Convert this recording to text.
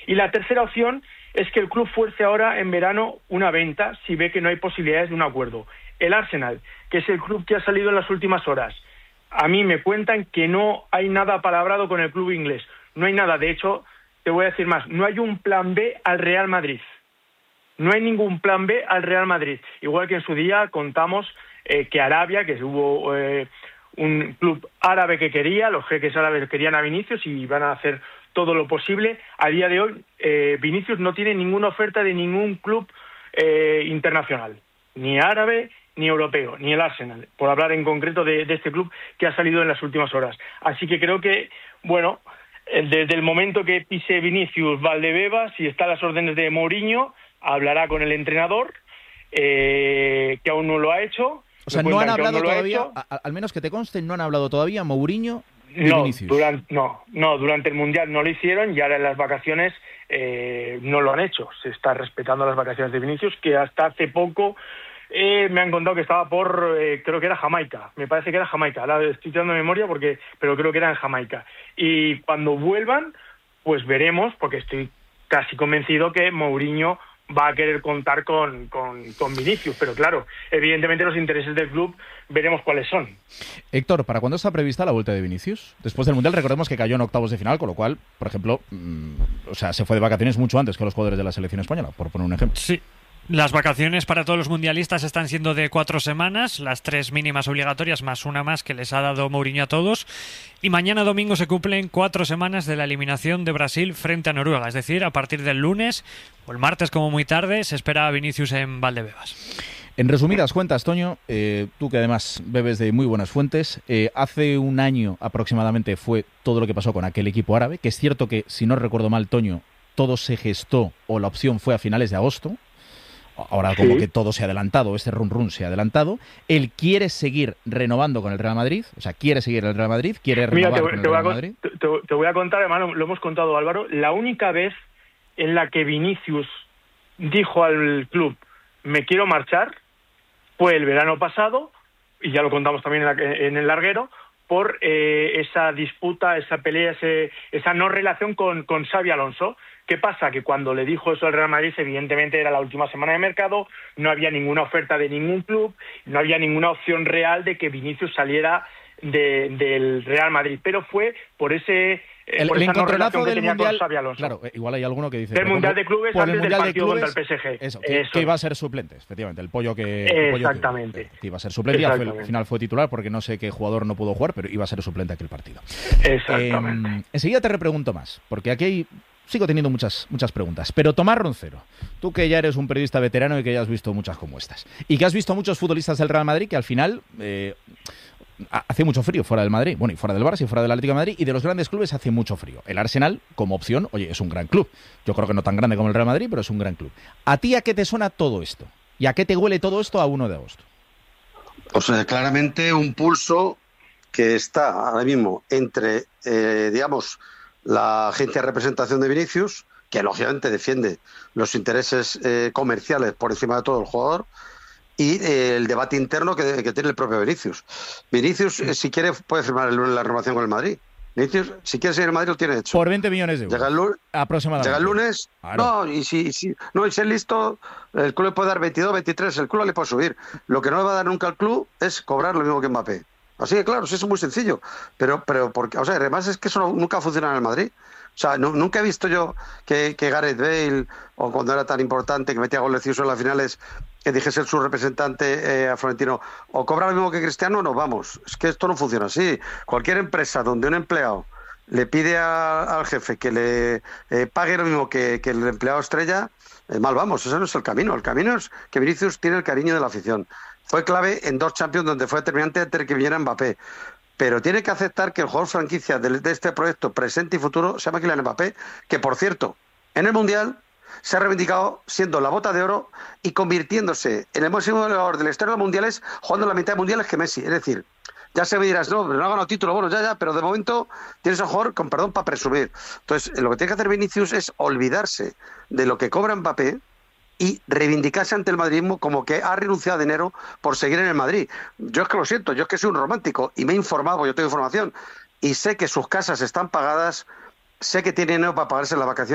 Y la tercera opción es que el club fuerce ahora en verano una venta si ve que no hay posibilidades de un acuerdo. El Arsenal, que es el club que ha salido en las últimas horas, a mí me cuentan que no hay nada palabrado con el club inglés. No hay nada. De hecho, te voy a decir más, no hay un plan B al Real Madrid. No hay ningún plan B al Real Madrid. Igual que en su día contamos que Arabia, que hubo un club árabe que quería, los jeques árabes querían a Vinicius y iban a hacer todo lo posible. A día de hoy, Vinicius no tiene ninguna oferta de ningún club internacional, ni árabe ni europeo, ni el Arsenal, por hablar en concreto de este club que ha salido en las últimas horas. Así que creo que, bueno, desde el momento que pise Vinicius Valdebebas, si está a las órdenes de Mourinho, hablará con el entrenador, que aún no lo ha hecho. O sea, no han hablado todavía, al menos que te conste, no han hablado todavía Mourinho y Vinicius. Durante el Mundial no lo hicieron y ahora en las vacaciones no lo han hecho. Se está respetando las vacaciones de Vinicius, que hasta hace poco me han contado que estaba por, creo que era Jamaica. Me parece que era Jamaica. Ahora estoy tirando de memoria, pero creo que era en Jamaica. Y cuando vuelvan, pues veremos, porque estoy casi convencido que Mourinho va a querer contar con Vinicius, pero claro, evidentemente los intereses del club veremos cuáles son. Héctor, ¿para cuándo está prevista la vuelta de Vinicius? Después del Mundial, recordemos que cayó en octavos de final, con lo cual, por ejemplo, se fue de vacaciones mucho antes que los jugadores de la selección española, por poner un ejemplo. Sí. Las vacaciones para todos los mundialistas están siendo de 4 semanas, las 3 mínimas obligatorias más una más que les ha dado Mourinho a todos. Y mañana domingo se cumplen 4 semanas de la eliminación de Brasil frente a Noruega. Es decir, a partir del lunes o el martes como muy tarde se espera a Vinicius en Valdebebas. En resumidas cuentas, Toño, tú que además bebes de muy buenas fuentes, hace un año aproximadamente fue todo lo que pasó con aquel equipo árabe, que es cierto que, si no recuerdo mal, Toño, todo se gestó o la opción fue a finales de agosto. Ahora como que todo se ha adelantado, este run se ha adelantado. Él quiere seguir renovando con el Real Madrid, quiere renovar con el Real Madrid. Te voy a contar, hermano, lo hemos contado, Álvaro, la única vez en la que Vinicius dijo al club, me quiero marchar, fue el verano pasado, y ya lo contamos también en el larguero, por esa disputa, esa pelea, esa no relación con Xabi Alonso. ¿Qué pasa? Que cuando le dijo eso al Real Madrid, evidentemente era la última semana de mercado, no había ninguna oferta de ningún club, no había ninguna opción real de que Vinicius saliera del Real Madrid, pero fue por ese el esa no encontronazo relación que del tenía mundial, con Xabi Alonso. Claro, igual hay alguno que dice del Mundial de Clubes antes del partido contra el PSG. Eso, que iba a ser suplente, efectivamente, el pollo que iba a ser suplente y al final fue titular porque no sé qué jugador no pudo jugar, pero iba a ser suplente aquel partido. Exactamente. Enseguida te repregunto más, porque aquí sigo teniendo muchas preguntas. Pero Tomás Roncero, tú que ya eres un periodista veterano y que ya has visto muchas como estas, y que has visto muchos futbolistas del Real Madrid que al final hace mucho frío fuera del Madrid, bueno, y fuera del Barça y fuera del Atlético de Madrid, y de los grandes clubes hace mucho frío. El Arsenal, como opción, oye, es un gran club. Yo creo que no tan grande como el Real Madrid, pero es un gran club. ¿A ti a qué te suena todo esto? ¿Y a qué te huele todo esto a 1 de agosto? O sea, claramente un pulso que está ahora mismo entre, digamos, la agencia de representación de Vinicius, que lógicamente defiende los intereses comerciales por encima de todo el jugador, y el debate interno que tiene el propio Vinicius. Vinicius, si quiere, puede firmar el lunes la renovación con el Madrid. Vinicius, si quiere seguir en Madrid, lo tiene hecho. Por 20 millones de euros. Aproximadamente. Llega el lunes, claro. Y si es listo, el club le puede dar 22, 23, el club le puede subir. Lo que no le va a dar nunca al club es cobrar lo mismo que Mbappé. Así que claro, eso es muy sencillo. Pero porque, o sea, además es que eso nunca ha funcionado en el Madrid. O sea, nunca he visto yo que Gareth Bale, o cuando era tan importante, que metía golecillos en las finales, que dijese su representante a Florentino, o cobra lo mismo que Cristiano, no, vamos. Es que esto no funciona así. Cualquier empresa donde un empleado le pide al jefe que le pague lo mismo que el empleado estrella, mal vamos. Ese no es el camino. El camino es que Vinicius tiene el cariño de la afición. Fue clave en 2 Champions donde fue determinante antes de que viniera Mbappé. Pero tiene que aceptar que el jugador franquicia de este proyecto presente y futuro se llama Kylian Mbappé, que por cierto, en el Mundial se ha reivindicado siendo la bota de oro y convirtiéndose en el máximo goleador de la historia de los mundiales, jugando la mitad de mundiales que Messi. Es decir, ya se me dirás, no, pero no ha ganado título, bueno, ya, pero de momento tienes a jugador con perdón para presumir. Entonces, lo que tiene que hacer Vinicius es olvidarse de lo que cobra Mbappé y reivindicarse ante el madridismo como que ha renunciado a dinero por seguir en el Madrid. Yo es que lo siento, yo es que soy un romántico y me he informado, yo tengo información y sé que sus casas están pagadas, sé que tiene dinero para pagarse las vacaciones.